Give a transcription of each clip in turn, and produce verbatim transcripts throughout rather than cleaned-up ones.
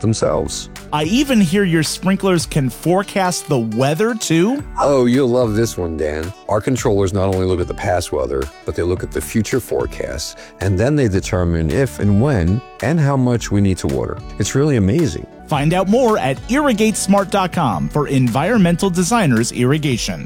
themselves. I even hear your sprinklers can forecast the weather, too? Oh, you'll love this one, Dan. Our controllers not only look at the past weather, but they look at the future forecasts, and then they determine if and when and how much we need to water. It's really amazing. Find out more at irrigate smart dot com for Environmental Designers Irrigation.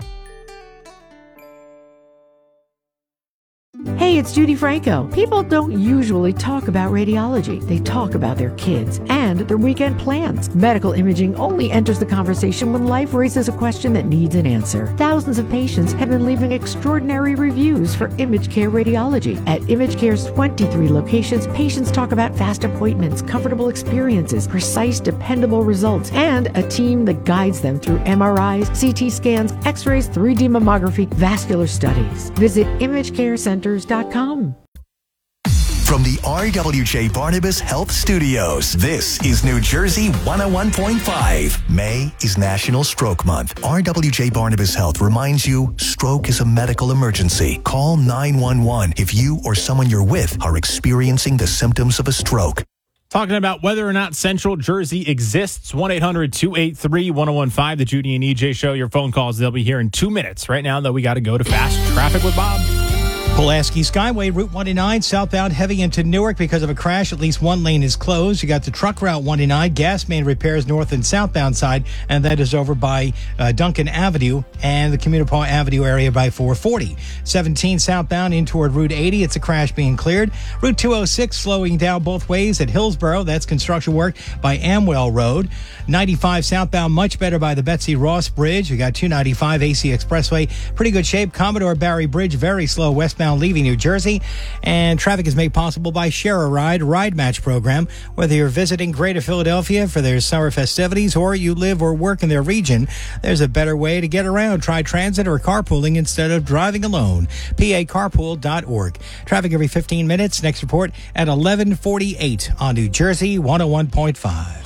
Hey, it's Judy Franco. People don't usually talk about radiology. They talk about their kids and their weekend plans. Medical imaging only enters the conversation when life raises a question that needs an answer. Thousands of patients have been leaving extraordinary reviews for ImageCare Radiology. At ImageCare's twenty-three locations, patients talk about fast appointments, comfortable experiences, precise, dependable results, and a team that guides them through M R Is, C T scans, X-rays, three D mammography, vascular studies. Visit image care centers dot com. From the R W J Barnabas Health Studios, this is New Jersey one oh one point five. May is National Stroke Month. R W J Barnabas Health reminds you, stroke is a medical emergency. Call nine one one if you or someone you're with are experiencing the symptoms of a stroke. Talking about whether or not Central Jersey exists, one eight hundred two eight three one oh one five, the Judy and E J Show. Your phone calls, they'll be here in two minutes. Right now, though, we got to go to Fast Traffic with Bob. Pulaski Skyway, Route one nine, southbound heavy into Newark because of a crash. At least one lane is closed. You got the truck route one nine, gas main repairs north and southbound side, and that is over by uh, Duncan Avenue and the Communipaw Avenue area by four forty. seventeen southbound in toward Route eighty. It's a crash being cleared. Route two oh six slowing down both ways at Hillsborough. That's construction work by Amwell Road. ninety-five southbound, much better by the Betsy Ross Bridge. We got two ninety-five A C Expressway, pretty good shape. Commodore Barry Bridge, very slow westbound leaving New Jersey. And traffic is made possible by Share a Ride Ride Match program. Whether you're visiting Greater Philadelphia for their summer festivities or you live or work in their region, there's a better way to get around. Try transit or carpooling instead of driving alone. P A carpool dot org. Traffic every fifteen minutes. Next report at eleven forty-eight on New Jersey one oh one point five.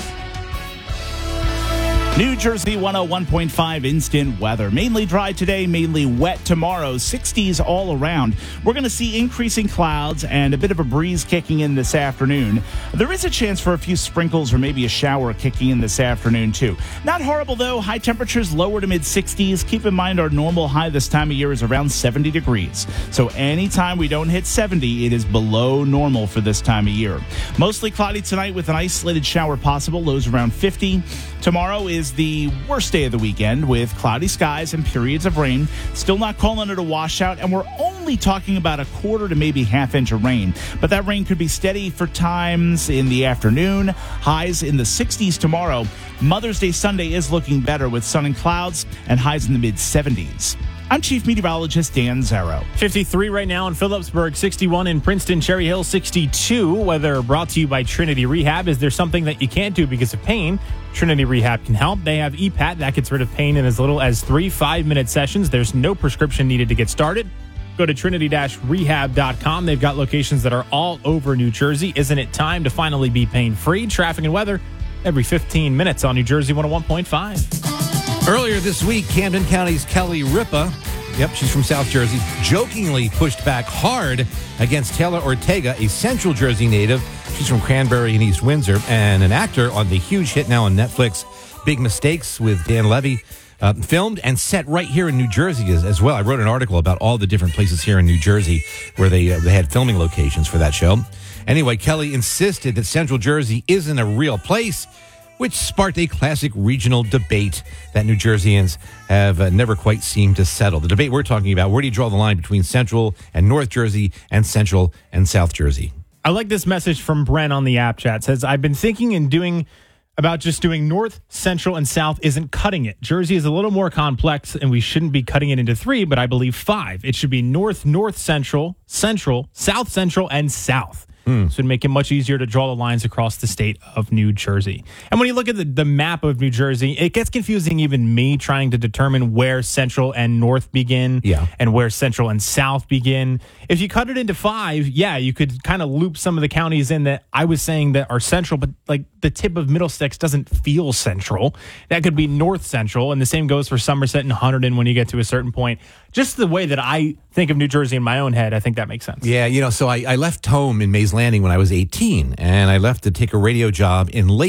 New Jersey one oh one point five instant weather. Mainly dry today, mainly wet tomorrow. sixties all around. We're going to see increasing clouds and a bit of a breeze kicking in this afternoon. There is a chance for a few sprinkles or maybe a shower kicking in this afternoon, too. Not horrible, though. High temperatures lower to mid-sixties. Keep in mind our normal high this time of year is around seventy degrees. So anytime we don't hit seventy, it is below normal for this time of year. Mostly cloudy tonight with an isolated shower possible. Lows around fifty. Tomorrow is the worst day of the weekend with cloudy skies and periods of rain. Still not calling it a washout, and we're only talking about a quarter to maybe half inch of rain. But that rain could be steady for times in the afternoon. Highs in the sixties tomorrow. Mother's Day Sunday is looking better with sun and clouds and highs in the mid-seventies. I'm Chief Meteorologist Dan Zarrow. fifty-three right now in Phillipsburg, sixty-one in Princeton, Cherry Hill, sixty-two. Weather brought to you by Trinity Rehab. Is there something that you can't do because of pain? Trinity Rehab can help. They have E PAT that gets rid of pain in as little as three five-minute sessions. There's no prescription needed to get started. Go to trinity dash rehab dot com. They've got locations that are all over New Jersey. Isn't it time to finally be pain-free? Traffic and weather every fifteen minutes on New Jersey one oh one point five. Earlier this week, Camden County's Kelly Ripa, yep, she's from South Jersey, jokingly pushed back hard against Taylor Ortega, a Central Jersey native. She's from Cranberry and East Windsor, and an actor on the huge hit now on Netflix, Big Mistakes with Dan Levy, uh, filmed and set right here in New Jersey as, as well. I wrote an article about all the different places here in New Jersey where they, uh, they had filming locations for that show. Anyway, Kelly insisted that Central Jersey isn't a real place, which sparked a classic regional debate that New Jerseyans have uh, never quite seemed to settle. The debate we're talking about, where do you draw the line between Central and North Jersey and Central and South Jersey? I like this message from Bren on the app chat. It says, I've been thinking and doing about just doing North, Central, and South isn't cutting it. Jersey is a little more complex, and we shouldn't be cutting it into three, but I believe five. It should be North, North Central, Central, South Central, and South. Mm. So it'd make it much easier to draw the lines across the state of New Jersey. And when you look at the, the map of New Jersey, it gets confusing even me trying to determine where Central and North begin yeah. and where Central and South begin. If you cut it into five, yeah, you could kind of loop some of the counties in that I was saying that are central, but like the tip of Middlesex doesn't feel central. That could be North Central, and the same goes for Somerset and Hunterdon when you get to a certain point. Just the way that I think of New Jersey in my own head, I think that makes sense. Yeah, you know, so I, I left home in Mays Landing when I was eighteen, and I left to take a radio job in Lake